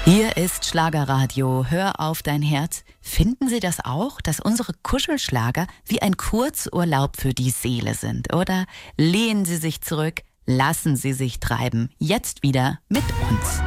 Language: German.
Hier ist Schlagerradio. Hör auf dein Herz. Finden Sie das auch, dass unsere Kuschelschlager wie ein Kurzurlaub für die Seele sind? Oder lehnen Sie sich zurück, lassen Sie sich treiben. Jetzt wieder mit uns.